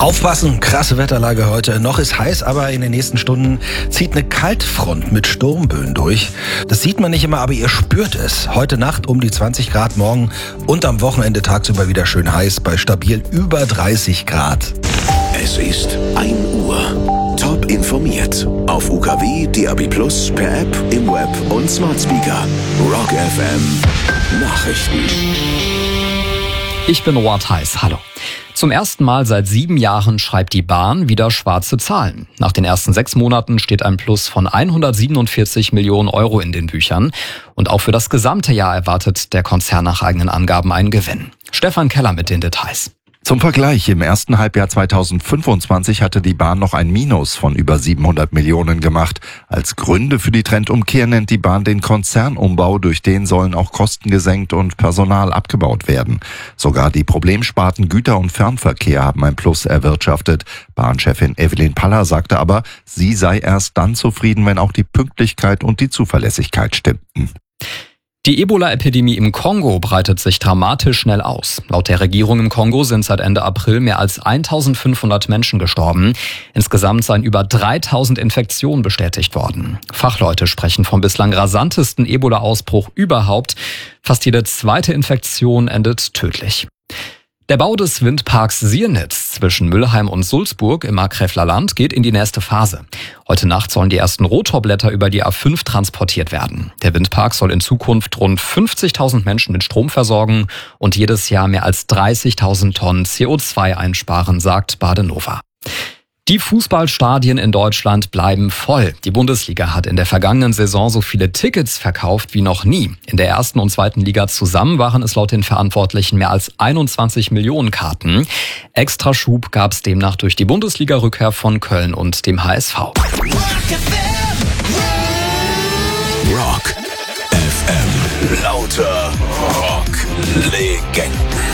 Aufpassen, krasse Wetterlage heute. Noch ist heiß, aber in den nächsten Stunden zieht eine Kaltfront mit Sturmböen durch. Das sieht man nicht immer, aber ihr spürt es. Heute Nacht um die 20 Grad, morgen und am Wochenende tagsüber wieder schön heiß bei stabil über 30 Grad. Es ist 1 Uhr. Top informiert. Auf UKW, DAB+, per App, im Web und Smart Speaker. Rock FM. Nachrichten. Ich bin Roald Heiß. Hallo. Zum ersten Mal seit 7 Jahren schreibt die Bahn wieder schwarze Zahlen. Nach den ersten 6 Monaten steht ein Plus von 147 Millionen Euro in den Büchern. Und auch für das gesamte Jahr erwartet der Konzern nach eigenen Angaben einen Gewinn. Stefan Keller mit den Details. Zum Vergleich, im ersten Halbjahr 2025 hatte die Bahn noch ein Minus von über 700 Millionen gemacht. Als Gründe für die Trendumkehr nennt die Bahn den Konzernumbau, durch den sollen auch Kosten gesenkt und Personal abgebaut werden. Sogar die Problemsparten Güter- und Fernverkehr haben ein Plus erwirtschaftet. Bahnchefin Evelyn Paller sagte aber, sie sei erst dann zufrieden, wenn auch die Pünktlichkeit und die Zuverlässigkeit stimmten. Die Ebola-Epidemie im Kongo breitet sich dramatisch schnell aus. Laut der Regierung im Kongo sind seit Ende April mehr als 1500 Menschen gestorben. Insgesamt seien über 3000 Infektionen bestätigt worden. Fachleute sprechen vom bislang rasantesten Ebola-Ausbruch überhaupt. Fast jede zweite Infektion endet tödlich. Der Bau des Windparks Siernitz zwischen Mülheim und Sulzburg im Markgräfler Land geht in die nächste Phase. Heute Nacht sollen die ersten Rotorblätter über die A5 transportiert werden. Der Windpark soll in Zukunft rund 50.000 Menschen mit Strom versorgen und jedes Jahr mehr als 30.000 Tonnen CO2 einsparen, sagt Badenova. Die Fußballstadien in Deutschland bleiben voll. Die Bundesliga hat in der vergangenen Saison so viele Tickets verkauft wie noch nie. In der ersten und zweiten Liga zusammen waren es laut den Verantwortlichen mehr als 21 Millionen Karten. Extra Schub gab es demnach durch die Bundesliga-Rückkehr von Köln und dem HSV. Rock FM. Lauter Rock-Legenden.